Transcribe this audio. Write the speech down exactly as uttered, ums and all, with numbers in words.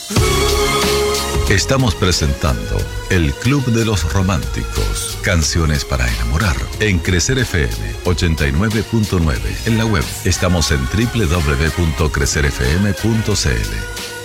Estamos presentando El Club de los Románticos. Canciones para enamorar. En Crecer F M ochenta y nueve punto nueve. En la web estamos en doble u doble u doble u punto crecer f m punto c l.